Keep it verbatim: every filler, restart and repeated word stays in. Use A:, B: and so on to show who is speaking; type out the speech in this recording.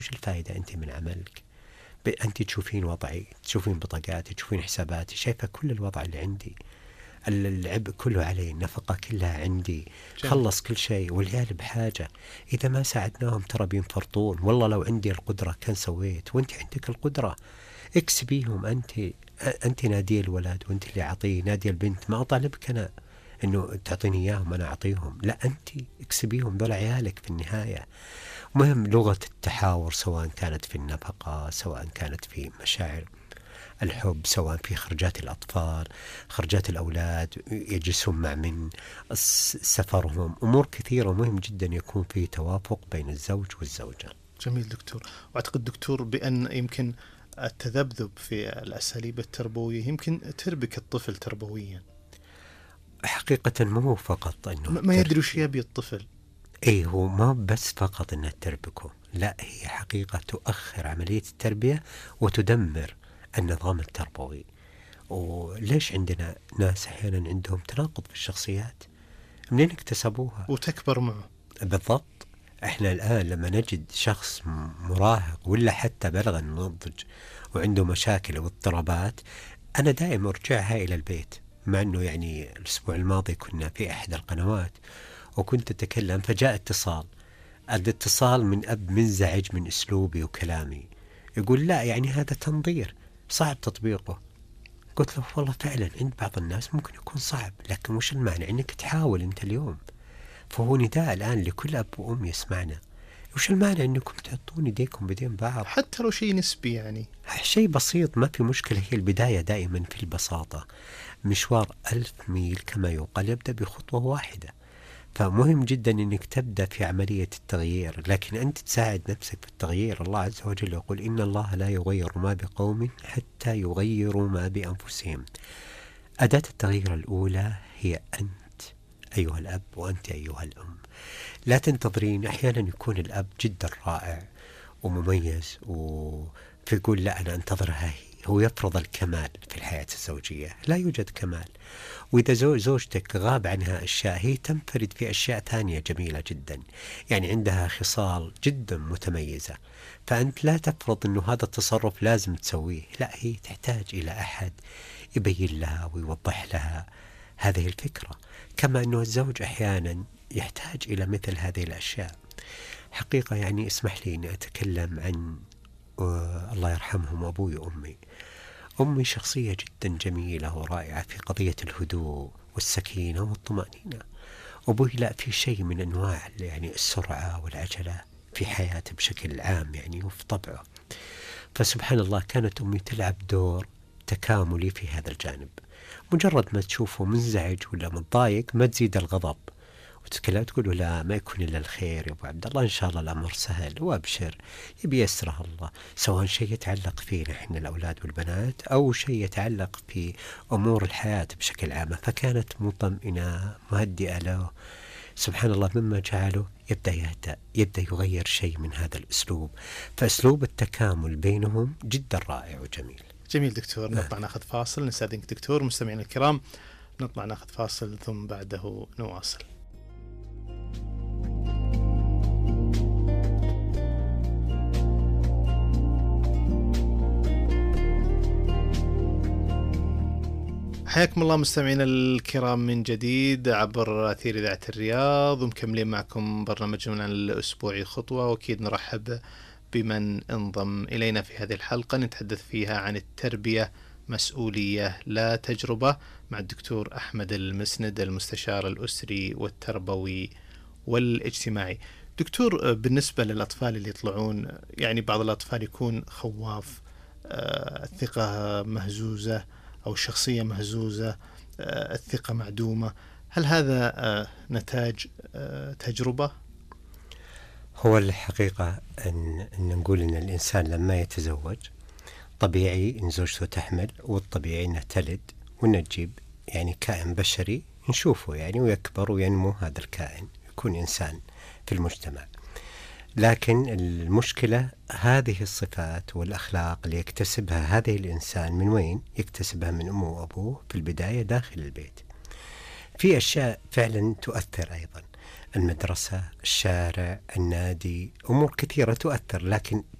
A: وش الفائدة أنت من عملك؟ أنت تشوفين وضعي، تشوفين بطاقاتي، تشوفين حساباتي، شايفة كل الوضع اللي عندي، العبء كله علي، النفقة كلها عندي، خلص كل شيء، والعيال بحاجة. إذا ما ساعدناهم ترى بينفرطون. والله لو عندي القدرة كان سويت، وأنت عندك القدرة اكسبيهم. أنت أنت نادي الولد وأنت اللي أعطيه، نادي البنت. ما أطالبك أنا إنه تعطيني إياهم أنا أعطيهم، لا، أنت اكسبيهم، دول عيالك في النهاية. مهم لغة التحاور، سواء كانت في النفقة، سواء كانت في مشاعر الحب، سواء في خرجات الأطفال، خرجات الأولاد، يجلسون مع من، سفرهم، أمور كثيرة. مهم جدا يكون في توافق بين الزوج والزوجة.
B: جميل دكتور. وأعتقد دكتور بأن يمكن التذبذب في الأساليب التربوية يمكن تربك الطفل تربويا.
A: حقيقة ما هو فقط أنه
B: ما يدري وش يبي الطفل.
A: إيه، هو ما بس فقط أنها تربكه، لا، هي حقيقة تؤخر عملية التربية وتدمر النظام التربوي. وليش عندنا ناس أحيانا عندهم تناقض في الشخصيات؟ منين اكتسبوها؟
B: وتكبر معه.
A: بالضبط. احنا الآن لما نجد شخص مراهق ولا حتى بلغ النضج وعنده مشاكل واضطرابات، أنا دائما أرجعها إلى البيت. مع أنه يعني الأسبوع الماضي كنا في أحد القنوات وكنت أتكلم، فجاء اتصال الاتصال من أب منزعج من أسلوبي وكلامي، يقول لا يعني هذا تنظير صعب تطبيقه. قلت له والله فعلا عند بعض الناس ممكن يكون صعب، لكن وش المانع انك تحاول انت اليوم؟ فهو نداء الآن لكل أب وأم يسمعنا، وش المانع انكم تحطون يديكم بدين بعض،
B: حتى لو شيء نسبي، يعني
A: شيء بسيط، ما في مشكلة. هي البداية دائما في البساطة. مشوار ألف ميل كما يقال يبدأ بخطوة واحدة. فمهم جدا أنك تبدأ في عملية التغيير، لكن أنت تساعد نفسك في التغيير. الله عز وجل يقول إن الله لا يغير ما بقوم حتى يغيروا ما بأنفسهم. أداة التغيير الأولى هي أنت أيها الأب وأنت أيها الأم. لا تنتظرين. أحيانا يكون الأب جدا رائع ومميز وفيقول لا أنا أنتظرها هي، هو يفرض الكمال في الحياة الزوجية. لا يوجد كمال. وإذا زوجتك غاب عنها أشياء، هي تنفرد في أشياء ثانية جميلة جدا، يعني عندها خصال جدا متميزة. فأنت لا تفرض أنه هذا التصرف لازم تسويه، لا، هي تحتاج إلى أحد يبين لها ويوضح لها هذه الفكرة. كما أنه الزوج أحيانا يحتاج إلى مثل هذه الأشياء. حقيقة يعني اسمح لي أني أتكلم عن الله يرحمهم أبوي وأمي. أمي شخصية جدا جميلة ورائعة في قضية الهدوء والسكينة والطمأنينة. أبوي لا، في شيء من أنواع يعني السرعة والعجلة في حياته بشكل عام يعني وفي طبعه. فسبحان الله كانت أمي تلعب دور تكاملي في هذا الجانب. مجرد ما تشوفه منزعج ولا متضايق ما تزيد الغضب وتتكلم، تقول لا ما يكون إلا الخير يا أبو عبد الله، إن شاء الله الأمر سهل وأبشر، يبي يسره الله. سواء شيء يتعلق فينا إحنا الأولاد والبنات أو شيء يتعلق في أمور الحياة بشكل عام. فكانت مطمئنة مهدئة له. سبحان الله مما جعله يبدأ يهدأ، يبدأ يغير شيء من هذا الأسلوب. فأسلوب التكامل بينهم جدا رائع وجميل.
B: جميل دكتور. نطلع ناخذ فاصل. نستأذنك دكتور. مستمعينا الكرام نطلع ناخذ فاصل ثم بعده نواصل. حياكم الله مستمعينا الكرام من جديد عبر أثير إذاعة الرياض، ومكملين معكم برنامجنا الأسبوعي خطوة. وأكيد نرحب بمن انضم إلينا في هذه الحلقة نتحدث فيها عن التربية مسؤولية لا تجربة مع الدكتور أحمد المسند، المستشار الأسري والتربوي والاجتماعي. دكتور، بالنسبة للأطفال اللي يطلعون، يعني بعض الأطفال يكون خواف، الثقة مهزوزة أو الشخصية مهزوزة، الثقة معدومة، هل هذا نتاج تجربة؟
A: هو الحقيقة أن, أن نقول أن الإنسان لما يتزوج طبيعي أن زوجته تحمل، والطبيعي أنه تلد وأنه تجيب يعني كائن بشري نشوفه يعني ويكبر وينمو هذا الكائن يكون إنسان في المجتمع. لكن المشكلة هذه الصفات والأخلاق اللي يكتسبها هذه الإنسان من وين؟ يكتسبها من أمه وأبوه في البداية داخل البيت. في أشياء فعلا تؤثر أيضا، المدرسة، الشارع، النادي، أمور كثيرة تؤثر، لكن